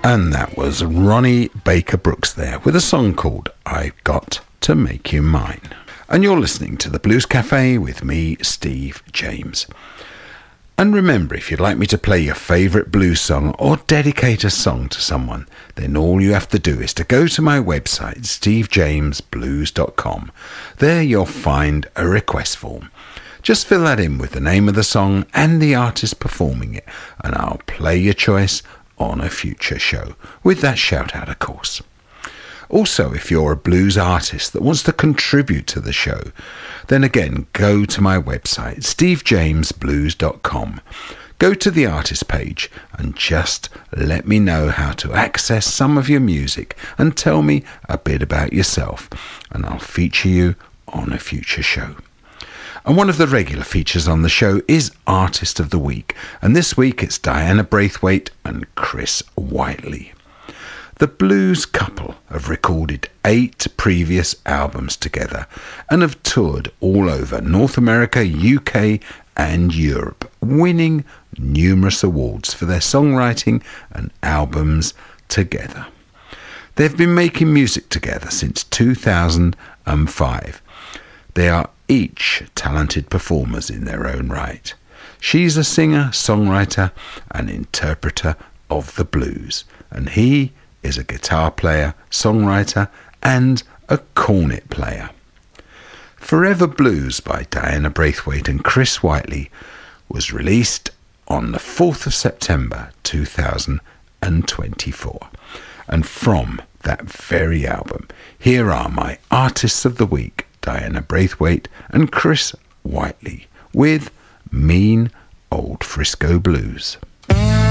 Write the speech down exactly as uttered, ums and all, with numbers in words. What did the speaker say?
And that was Ronnie Baker Brooks there with a song called I've Got to Make You Mine. And you're listening to the Blues Cafe with me, Steve James. And remember, if you'd like me to play your favourite blues song or dedicate a song to someone, then all you have to do is to go to my website, steve james blues dot com. There you'll find a request form. Just fill that in with the name of the song and the artist performing it, and I'll play your choice on a future show, with that shout out, of course. Also, if you're a blues artist that wants to contribute to the show, then again, go to my website, steve james blues dot com. Go to the artist page and just let me know how to access some of your music and tell me a bit about yourself, and I'll feature you on a future show. And one of the regular features on the show is Artist of the Week, and this week it's Diana Braithwaite and Chris Whiteley. The blues couple have recorded eight previous albums together and have toured all over North America, U K and Europe, winning numerous awards for their songwriting and albums together. They've been making music together since two thousand five. They are each talented performers in their own right. She's a singer, songwriter and interpreter of the blues, and he is a guitar player, songwriter and a cornet player. Forever Blues by Diana Braithwaite and Chris Whiteley was released on the fourth of September two thousand twenty-four. And from that very album, here are my Artists of the Week, Diana Braithwaite and Chris Whiteley with Mean Old Frisco Blues.